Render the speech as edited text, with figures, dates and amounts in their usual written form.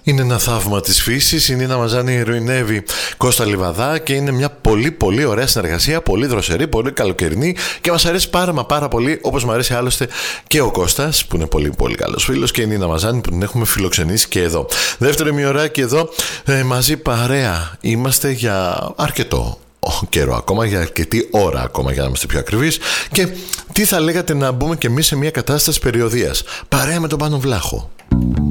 Είναι ένα θαύμα της φύσης, η Νίνα Μαζάνη ηρωινεύει Κώστα Λιβαδά και είναι μια πολύ πολύ ωραία συνεργασία, πολύ δροσερή, πολύ καλοκαιρινή και μας αρέσει πάρα πολύ, όπως μου αρέσει άλλωστε και ο Κώστας που είναι πολύ πολύ καλός φίλος και η Νίνα Μαζάνη που την έχουμε φιλοξενήσει και εδώ. Δεύτερο ημιωράκι εδώ μαζί παρέα είμαστε για αρκετό καιρό ακόμα, για αρκετή ώρα ακόμα για να είμαστε πιο ακριβείς. Και τι θα λέγατε να μπούμε και εμείς σε μια κατάσταση περιοδίας παρέα με τον Πάνο Βλάχο.